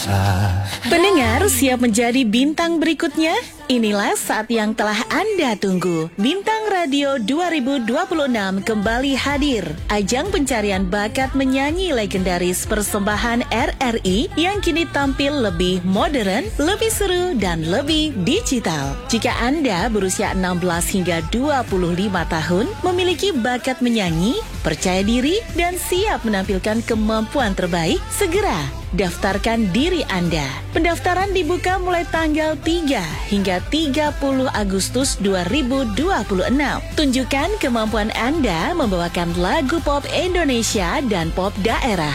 Pendengar siap menjadi bintang berikutnya? Inilah saat yang telah Anda tunggu. Bintang Radio 2026 kembali hadir. Ajang pencarian bakat menyanyi legendaris persembahan RRI yang kini tampil lebih modern, lebih seru, dan lebih digital. Jika Anda berusia 16 hingga 25 tahun, memiliki bakat menyanyi, percaya diri, dan siap menampilkan kemampuan terbaik, segera daftarkan diri Anda. Pendaftaran dibuka mulai tanggal 3 hingga 30 Agustus 2026. Tunjukkan kemampuan Anda membawakan lagu pop Indonesia dan pop daerah.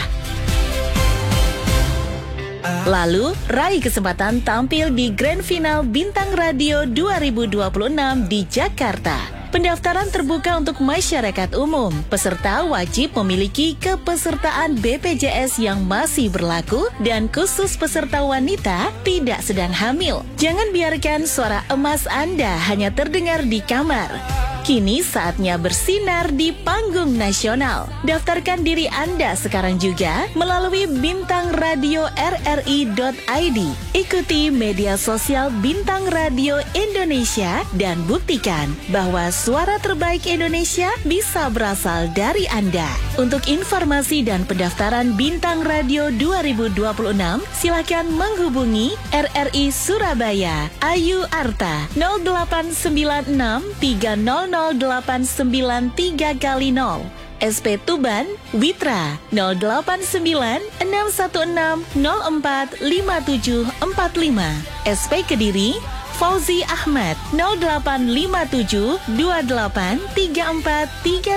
Lalu, raih kesempatan tampil di Grand Final Bintang Radio 2026 di Jakarta. Pendaftaran terbuka untuk masyarakat umum. Peserta wajib memiliki kepesertaan BPJS yang masih berlaku dan khusus peserta wanita tidak sedang hamil. Jangan biarkan suara emas Anda hanya terdengar di kamar. Kini saatnya bersinar di panggung nasional. Daftarkan diri Anda sekarang juga melalui Bintang Radio RRI.id. Ikuti media sosial Bintang Radio Indonesia dan buktikan bahwa suara terbaik Indonesia bisa berasal dari Anda. Untuk informasi dan pendaftaran Bintang Radio 2026, silakan menghubungi RRI Surabaya, Ayu Arta 0896 300 0893 kali 0. SP Tuban, Witra 089 616 04 5745. SP Kediri, Fauzi Ahmad 0857 28 34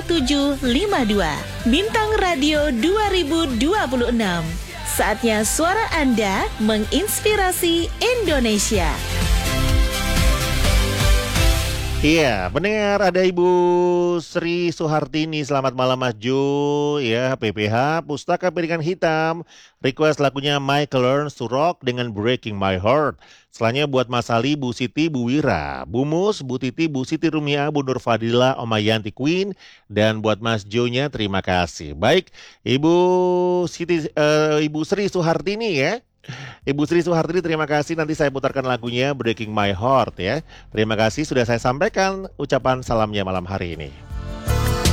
3752. Bintang Radio 2026. Saatnya suara Anda menginspirasi Indonesia. Iya, pendengar, ada Ibu Sri Suhartini. Selamat malam Mas Jo, ya, PPH Pustaka Piringan Hitam. Request lagunya Michael Learns to Rock dengan Breaking My Heart. Selanjutnya buat Mas Ali, Bu Siti, Bu Wira, Bu Mus, Bu Titi, Bu Siti Rumia, Bu Nur Fadila, Oma Yanti Queen, dan buat Mas Jo-nya terima kasih. Baik, Ibu Sri Suhartini ya. Ibu Sri Suhartini terima kasih, nanti saya putarkan lagunya Breaking My Heart ya. Terima kasih sudah saya sampaikan ucapan salamnya malam hari ini.